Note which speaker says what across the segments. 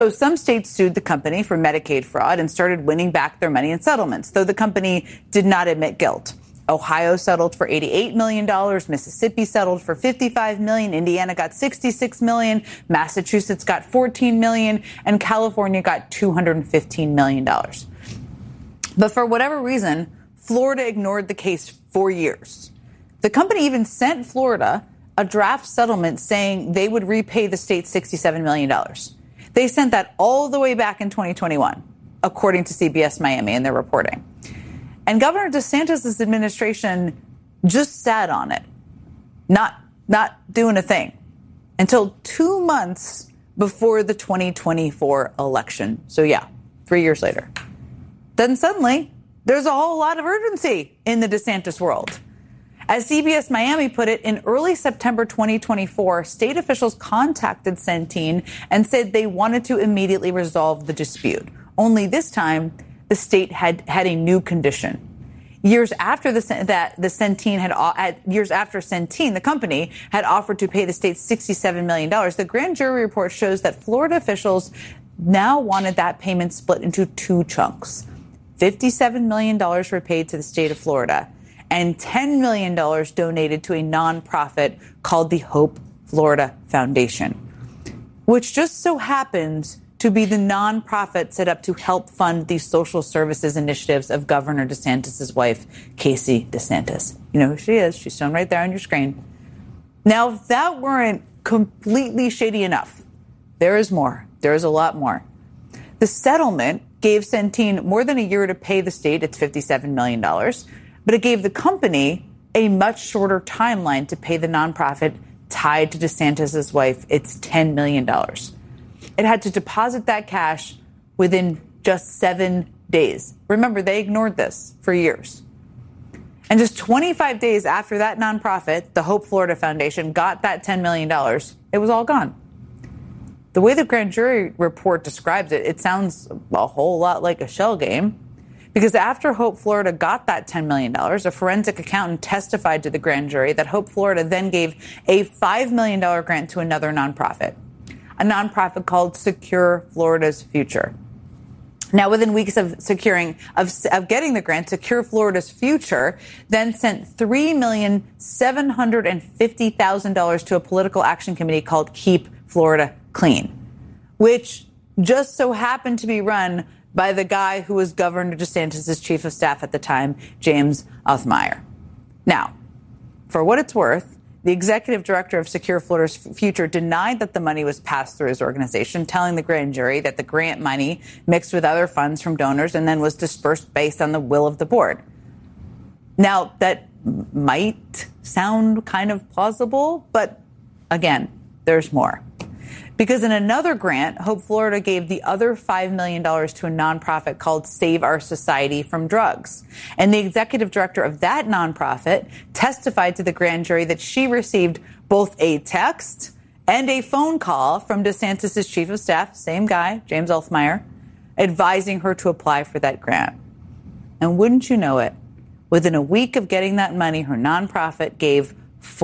Speaker 1: So some states sued the company for Medicaid fraud and started winning back their money in settlements, though the company did not admit guilt. Ohio settled for $88 million. Mississippi settled for $55 million. Indiana got $66 million. Massachusetts got $14 million. And California got $215 million. But for whatever reason, Florida ignored the case for years. The company even sent Florida a draft settlement saying they would repay the state $67 million. They sent that all the way back in 2021, according to CBS Miami in their reporting. And Governor DeSantis' administration just sat on it, not doing a thing until 2 months before the 2024 election. So, 3 years later. Then suddenly there's a whole lot of urgency in the DeSantis world. As CBS Miami put it, in early September 2024, state officials contacted Centene and said they wanted to immediately resolve the dispute. Only this time, the state had a new condition. Years after Centene, the company had offered to pay the state $67 million, the grand jury report shows that Florida officials now wanted that payment split into two chunks. $57 million were paid to the state of Florida and $10 million donated to a nonprofit called the Hope Florida Foundation, which just so happens to be the nonprofit set up to help fund the social services initiatives of Governor DeSantis' wife, Casey DeSantis. You know who she is. She's shown right there on your screen. Now, if that weren't completely shady enough, there is more. There is a lot more. The settlement gave Centene more than a year to pay the state its $57 million, but it gave the company a much shorter timeline to pay the nonprofit tied to DeSantis' wife its $10 million. It had to deposit that cash within just 7 days. Remember, they ignored this for years. And just 25 days after that nonprofit, the Hope Florida Foundation, got that $10 million, it was all gone. The way the grand jury report describes it, it sounds a whole lot like a shell game. Because after Hope Florida got that $10 million, a forensic accountant testified to the grand jury that Hope Florida then gave a $5 million grant to another nonprofit, a nonprofit called Secure Florida's Future. Now, within weeks of getting the grant, Secure Florida's Future then sent $3,750,000 to a political action committee called Keep Florida Clean, which just so happened to be run by the guy who was Governor DeSantis' chief of staff at the time, James Othmeyer. Now, for what it's worth, the executive director of Secure Florida's Future denied that the money was passed through his organization, telling the grand jury that the grant money mixed with other funds from donors and then was dispersed based on the will of the board. Now, that might sound kind of plausible, but again, there's more. Because in another grant, Hope Florida gave the other $5 million to a nonprofit called Save Our Society from Drugs. And the executive director of that nonprofit testified to the grand jury that she received both a text and a phone call from DeSantis' chief of staff, same guy, James Othmeyer, advising her to apply for that grant. And wouldn't you know it, within a week of getting that money, her nonprofit gave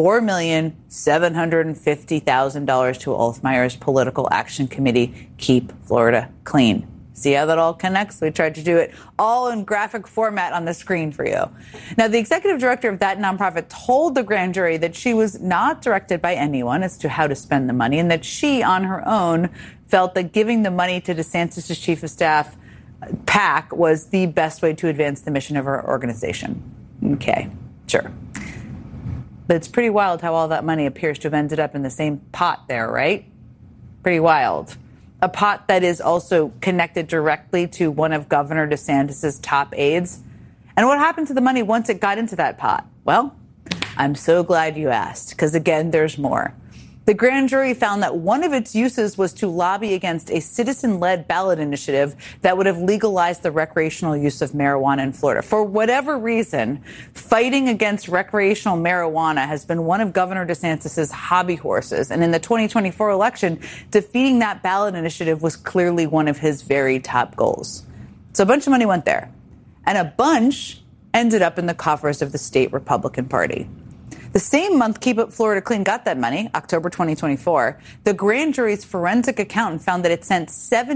Speaker 1: $4,750,000 to Othmeyer's political action committee, Keep Florida Clean. See how that all connects? We tried to do it all in graphic format on the screen for you. Now, the executive director of that nonprofit told the grand jury that she was not directed by anyone as to how to spend the money and that she, on her own, felt that giving the money to DeSantis' chief of staff, PAC, was the best way to advance the mission of her organization. Okay, sure. But it's pretty wild how all that money appears to have ended up in the same pot there, right? Pretty wild. A pot that is also connected directly to one of Governor DeSantis' top aides. And what happened to the money once it got into that pot? Well, I'm so glad you asked, because again, there's more. The grand jury found that one of its uses was to lobby against a citizen-led ballot initiative that would have legalized the recreational use of marijuana in Florida. For whatever reason, fighting against recreational marijuana has been one of Governor DeSantis' hobby horses. And in the 2024 election, defeating that ballot initiative was clearly one of his very top goals. So a bunch of money went there, and a bunch ended up in the coffers of the state Republican Party. The same month Keep It Florida Clean got that money, October 2024, the grand jury's forensic accountant found that it sent